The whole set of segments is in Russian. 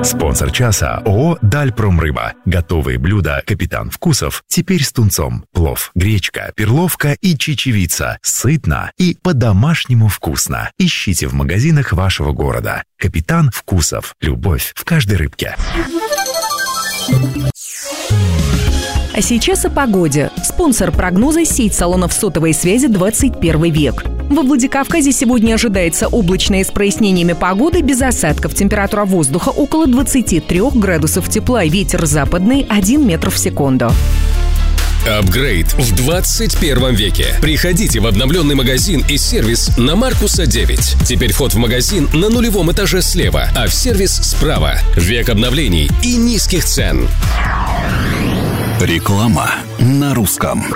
Спонсор часа ООО «Дальпромрыба». Готовые блюда «Капитан Вкусов» теперь с тунцом. Плов, гречка, перловка и чечевица. Сытно и по-домашнему вкусно. Ищите в магазинах вашего города. «Капитан Вкусов». Любовь в каждой рыбке. А сейчас о погоде. Спонсор прогноза — сеть салонов сотовой связи «21 век». Во Владикавказе сегодня ожидается облачная с прояснениями погоды, без осадков. Температура воздуха около 23 градусов тепла. Ветер западный 1 метр в секунду. Апгрейд в 21 веке. Приходите в обновленный магазин и сервис на Маркуса 9. Теперь вход в магазин на нулевом этаже слева, а в сервис справа. Век обновлений и низких цен. Реклама на русском.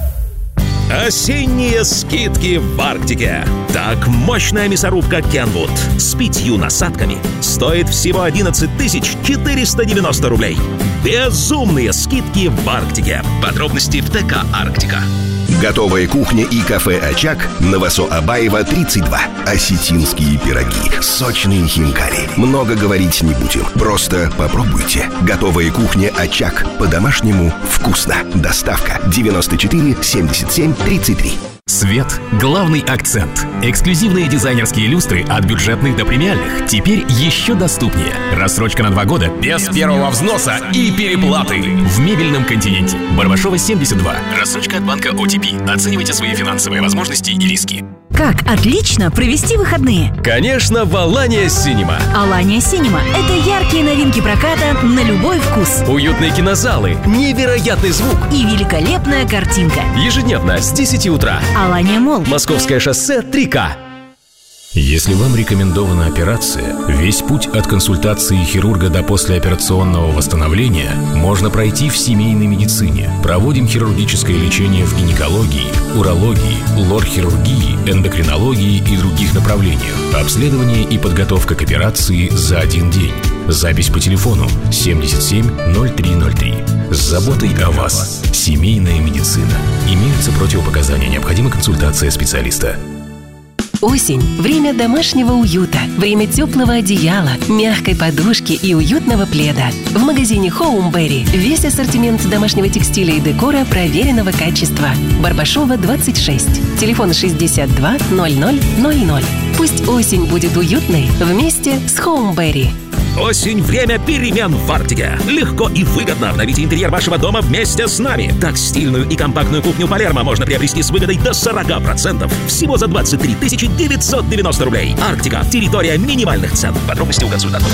Осенние скидки в Арктике. Так, мощная мясорубка Kenwood с 5 насадками стоит всего 11 490 рублей. Безумные скидки в Арктике. Подробности в ТК «Арктика». Готовая кухня и кафе «Очаг» на Васо-Абаева, 32. Осетинские пироги, сочные хинкали. Много говорить не будем, просто попробуйте. Готовая кухня «Очаг». По-домашнему вкусно. Доставка 94 77 33. Свет – главный акцент. Эксклюзивные дизайнерские люстры от бюджетных до премиальных теперь еще доступнее. Рассрочка на 2 года без первого взноса и переплаты. В мебельном континенте. Барбашова, 72. Рассрочка от банка OTP. Оценивайте свои финансовые возможности и риски. Как отлично провести выходные? Конечно, в Алания Синема. Алания Синема – это яркие новинки проката на любой вкус. Уютные кинозалы, невероятный звук и великолепная картинка. Ежедневно с 10 утра. Алания Молл. Московское шоссе 3К. Если вам рекомендована операция, весь путь от консультации хирурга до послеоперационного восстановления можно пройти в семейной медицине. Проводим хирургическое лечение в гинекологии, урологии, лор-хирургии, эндокринологии и других направлениях. Обследование и подготовка к операции за 1 день. Запись по телефону 77 0303. С заботой о вас. Семейная медицина. Имеются противопоказания. Необходима консультация специалиста. Осень – время домашнего уюта, время теплого одеяла, мягкой подушки и уютного пледа. В магазине Homeberry весь ассортимент домашнего текстиля и декора проверенного качества. Барбашова, 26. Телефон 62 00 00. Пусть осень будет уютной вместе с Homeberry. Осень – время перемен в Арктике. Легко и выгодно обновите интерьер вашего дома вместе с нами. Так, стильную и компактную кухню Палермо можно приобрести с выгодой до 40%. Всего за 23 990 рублей. Арктика – территория минимальных цен. Подробности у консультантов.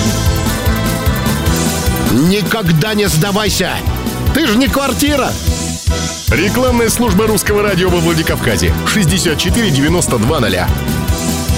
Никогда не сдавайся! Ты же не квартира! Рекламная служба русского радио во Владикавказе. 64 92 0.